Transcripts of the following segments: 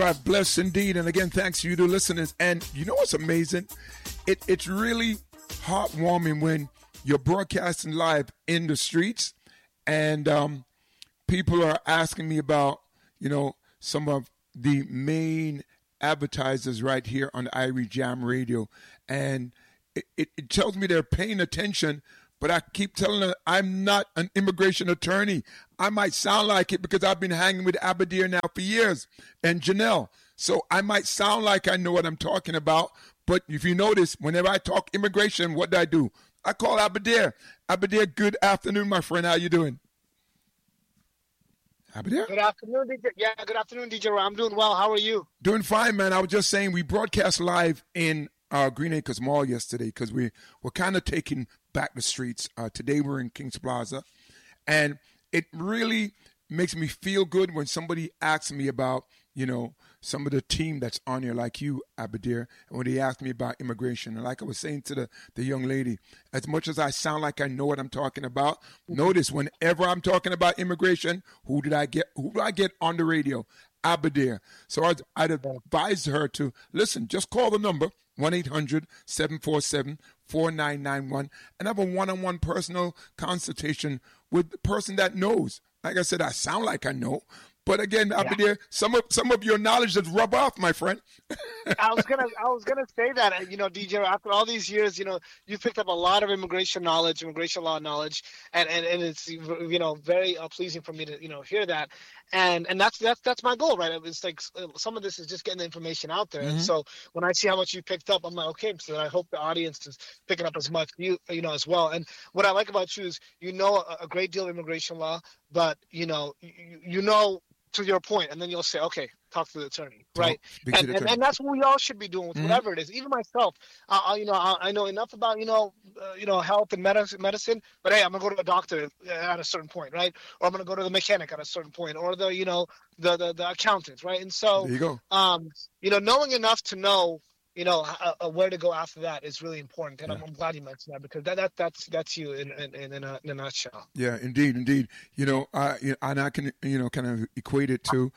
God bless indeed. And again, thanks to you, the listeners. And you know what's amazing? It's really heartwarming when you're broadcasting live in the streets and people are asking me about, some of the main advertisers right here on the Irie Jam Radio. And it tells me they're paying attention, but I keep telling them I'm not an immigration attorney. I might sound like it because I've been hanging with Abadir now for years and Janelle. So I might sound like I know what I'm talking about. But if you notice, whenever I talk immigration, what do? I call Abadir. Abadir, good afternoon, my friend. How you doing? Abadir? Good afternoon, DJ. Yeah, good afternoon, DJ. I'm doing well. How are you? Doing fine, man. I was just saying we broadcast live in Green Acres Mall yesterday because we're kind of taking back the streets. Today we're in Kings Plaza, and it really makes me feel good when somebody asks me about, some of the team that's on here, like you, Abadir, and when they ask me about immigration. And like I was saying to the young lady, as much as I sound like I know what I'm talking about, notice whenever I'm talking about immigration, who do I get on the radio? Abadir. So I'd advise her to listen, just call the number 1-800-747-4991 and have a one-on-one personal consultation with the person that knows. Like I said, I sound like I know, but again, Abadir, some of your knowledge does rub off, my friend. I was gonna say that, DJ. After all these years, you picked up a lot of immigration law knowledge, and it's very pleasing for me to hear that, and that's my goal, right? It's like some of this is just getting the information out there, and so when I see how much you picked up, I'm like, okay, so I hope the audience is picking up as much as well. And what I like about you is a great deal of immigration law, but to your point, and then you'll say, okay, talk to the attorney, right? And that's what we all should be doing with whatever it is. Even myself, I know enough about health and medicine, but hey, I'm gonna go to a doctor at a certain point, right? Or I'm gonna go to the mechanic at a certain point, or the accountant, right? And so, there you go. Knowing enough to know where to go after that is really important, and I'm glad you mentioned that because that's you in a nutshell. Yeah, indeed. And I can kind of equate it to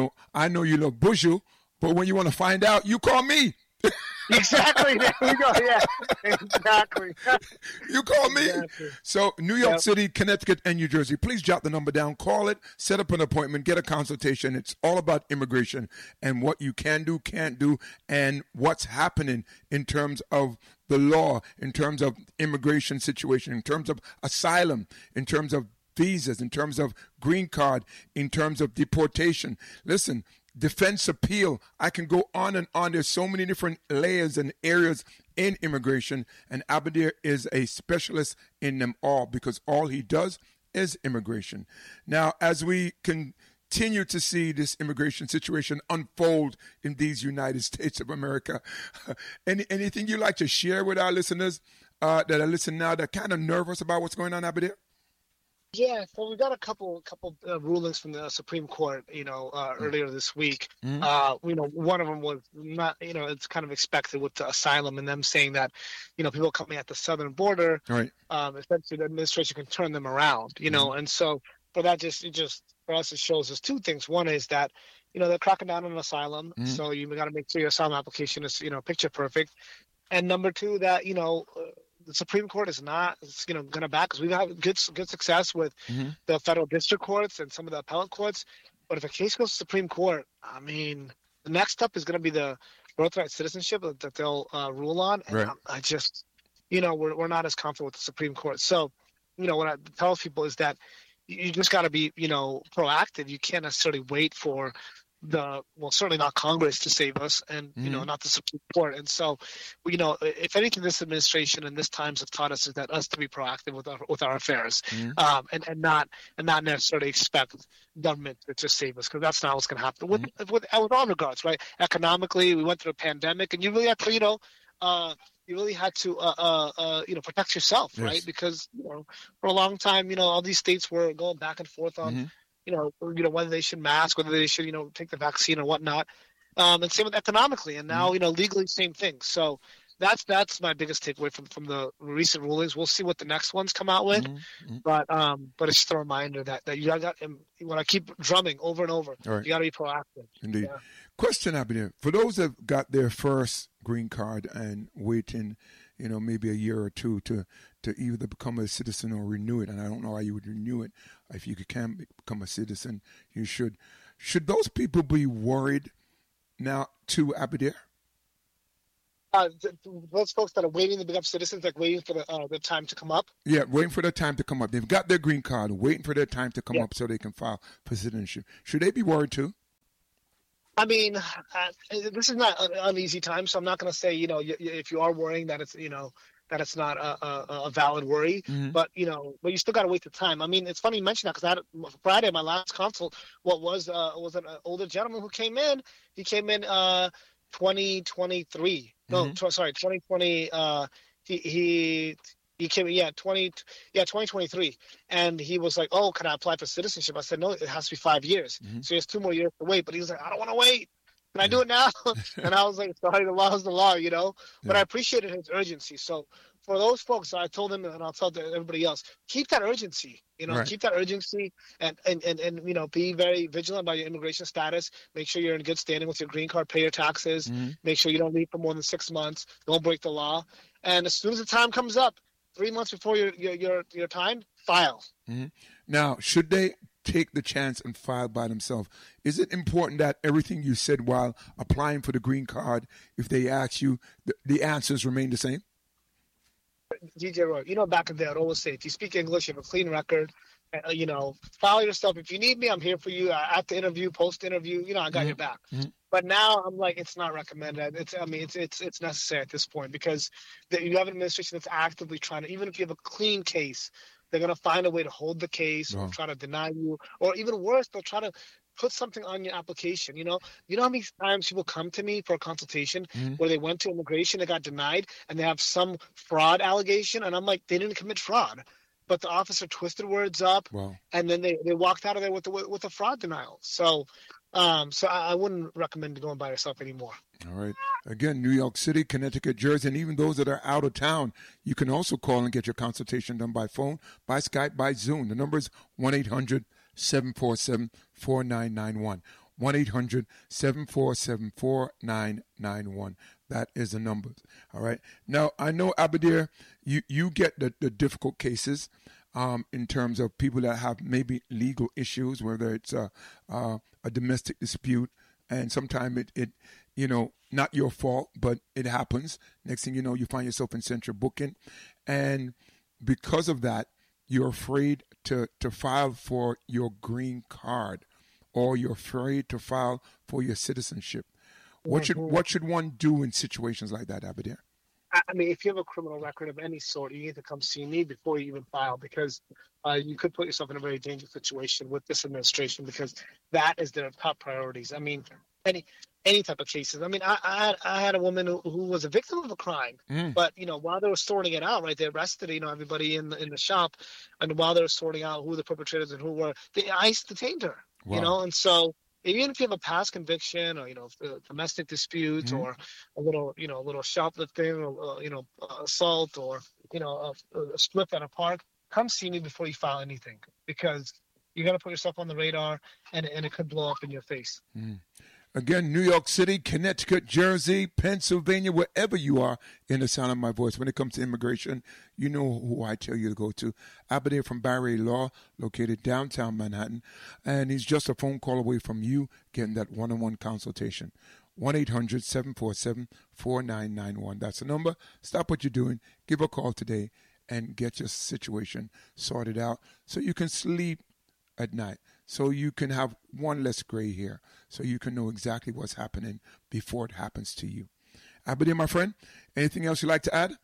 I know you love Buju, but when you want to find out, you call me. Exactly. There you go. Yeah, exactly. You call me. Exactly. So New York City, Connecticut, and New Jersey. Please jot the number down. Call it. Set up an appointment. Get a consultation. It's all about immigration and what you can do, can't do, and what's happening in terms of the law, in terms of immigration situation, in terms of asylum, in terms of visas, in terms of green card, in terms of deportation. Listen. Defense appeal. I can go on and on. There's so many different layers and areas in immigration, and Abadir is a specialist in them all because all he does is immigration. Now, as we continue to see this immigration situation unfold in these United States of America, anything you'd like to share with our listeners that are listening now that are kind of nervous about what's going on, Abadir? Yeah, so we got a couple rulings from the Supreme Court, earlier this week. One of them was not, it's kind of expected with the asylum and them saying that, people coming at the southern border, right. Essentially the administration can turn them around, and so for that, for us, it shows us two things. One is that, they're cracking down on asylum, so you got to make sure your asylum application is, picture perfect. And number two, that, the Supreme Court is not, going to back, because we've had good success with the federal district courts and some of the appellate courts. But if a case goes to Supreme Court, I mean, the next step is going to be the birthright citizenship that they'll rule on. And right. I just, we're not as comfortable with the Supreme Court. So, what I tell people is that you just got to be, proactive. You can't necessarily wait for certainly not Congress to save us, and not the Supreme Court. And so, if anything, this administration and this times have taught us is that us to be proactive with our affairs, and not necessarily expect government to save us, because that's not what's going to happen. With all regards, right? Economically, we went through a pandemic, and you really have to, protect yourself, yes. Right? Because for a long time, all these states were going back and forth on. Whether they should mask, whether they should, take the vaccine or whatnot. And same with economically. And now, legally, same thing. So that's my biggest takeaway from the recent rulings. We'll see what the next ones come out with. But it's just a reminder that you got, what I keep drumming over and over, right. You got to be proactive. Indeed. Yeah. Question, Abner. For those that got their first green card and waiting, maybe a year or two to either become a citizen or renew it, and I don't know how you would renew it. If you can become a citizen, you should. Should those people be worried now too, Abadir? Those folks that are waiting to become citizens, like waiting for the time to come up. Yeah, waiting for their time to come up. They've got their green card, waiting for their time to come up so they can file for citizenship. Should they be worried too? I mean, this is not an easy time, so I'm not going to say, if you are worrying that it's, that it's not a valid worry, but you still got to wait the time. I mean, it's funny you mention that because I had Friday, my last consult, was an older gentleman who came in. He came in 2023. No, sorry, 2020. He came in, 2023. And he was like, oh, can I apply for citizenship? I said, no, it has to be 5 years. So he has 2 more years to wait. But he was like, I don't want to wait. Can I do it now? And I was like, sorry, the law is the law, But I appreciated his urgency. So for those folks, I told him, and I'll tell everybody else, keep that urgency. Keep that urgency and be very vigilant about your immigration status. Make sure you're in good standing with your green card, pay your taxes, make sure you don't leave for more than 6 months, don't break the law. And as soon as the time comes up, 3 months before your time, file. Now, should they take the chance and file by themselves? Is it important that everything you said while applying for the green card, if they ask you, the answers remain the same? DJ Roy, back in the day, I'd always say, if you speak English, you have a clean record, file yourself. If you need me, I'm here for you. At the interview, post-interview, I got your back. But now I'm like, it's not recommended. It's necessary at this point because you have an administration that's actively trying to, even if you have a clean case, they're going to find a way to hold the case or try to deny you, or even worse, they'll try to put something on your application. You know how many times people come to me for a consultation where they went to immigration, they got denied, and they have some fraud allegation, and I'm like, they didn't commit fraud, but the officer twisted words up, and then they walked out of there with a fraud denial. So I wouldn't recommend going by yourself anymore. All right. Again, New York City, Connecticut, Jersey, and even those that are out of town, you can also call and get your consultation done by phone, by Skype, by Zoom. The number is 1-800-747-4991. 1-800-747-4991. That is the number. All right. Now, I know, Abadir, you get the difficult cases in terms of people that have maybe legal issues, whether it's a domestic dispute, and sometimes it not your fault, but it happens. Next thing you know, you find yourself in central booking, and because of that, you're afraid to file for your green card, or you're afraid to file for your citizenship. What should one do in situations like that, Abadir? I mean, if you have a criminal record of any sort, you need to come see me before you even file, because you could put yourself in a very dangerous situation with this administration, because that is their top priorities. I mean, any type of cases. I mean, I had a woman who was a victim of a crime, but while they were sorting it out, right, they arrested everybody in the shop, and while they were sorting out who the perpetrators and who were, ICE detained her. Wow. And so even if you have a past conviction, or domestic dispute, or a little shoplifting, or assault, or a slip at a park, come see me before you file anything, because you're gonna put yourself on the radar, and it could blow up in your face. Again, New York City, Connecticut, Jersey, Pennsylvania, wherever you are in the sound of my voice. When it comes to immigration, you know who I tell you to go to. Abadir from Barry Law, located downtown Manhattan. And he's just a phone call away from you getting that one-on-one consultation. 1-800-747-4991. That's the number. Stop what you're doing. Give a call today and get your situation sorted out so you can sleep at night, so you can have one less gray hair, so you can know exactly what's happening before it happens to you. Abadir, my friend, anything else you'd like to add?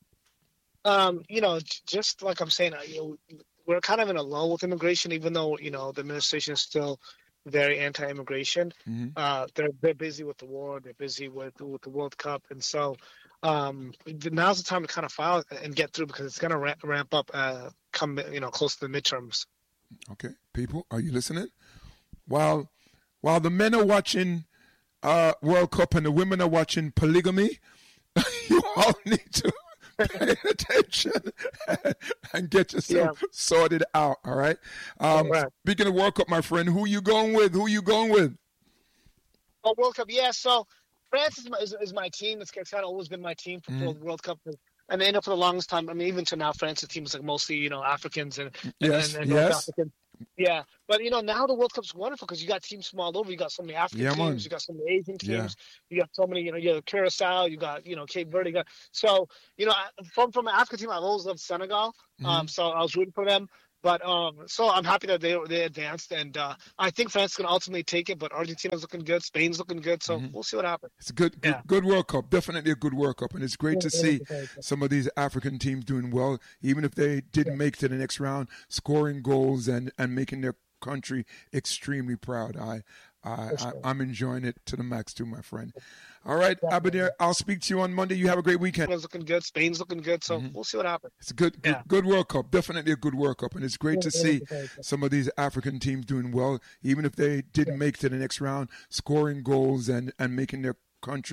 Just like I'm saying, we're kind of in a lull with immigration, even though, the administration is still very anti-immigration. They're busy with the war. They're busy with the World Cup. And so now's the time to kind of file and get through, because it's going to ramp up come, close to the midterms. Okay, people, are you listening? While the men are watching World Cup and the women are watching polygamy, you all need to pay attention and get yourself sorted out, all right? Right. Speaking of World Cup, my friend, who you going with? Oh, World Cup, yeah. So France is my team. It's kind of always been my team for Mm. the World Cup. And they end up for the longest time. I mean, even to now, France's team is like mostly, Africans and Yes, North yes. Africans. Yeah, but now the World Cup's wonderful because you got teams from all over. You got so many African Yeah, man. teams, you got so many Asian Yeah. teams, you got so many. You have Curacao, you got Cape Verde. So from an African team, I've always loved Senegal. Mhm. So I was rooting for them. But so I'm happy that they advanced, and I think France can ultimately take it. But Argentina's looking good, Spain's looking good, so we'll see what happens. It's a good World Cup. Definitely a good World Cup, and it's great to see Yeah. some of these African teams doing well, even if they didn't make it to the next round, scoring goals and making their country extremely proud. I'm enjoying it to the max too, my friend. All right, Abdiir, I'll speak to you on Monday. You have a great weekend. It's looking good, Spain's looking good, so we'll see what happens. It's a good World Cup. Definitely a good World Cup, and it's great to see some of these African teams doing well, even if they didn't make it to the next round, scoring goals and making their country